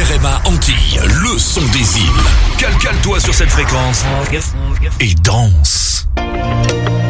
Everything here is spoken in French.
RMA Antilles, le son des îles. Cale-toi sur cette fréquence et danse.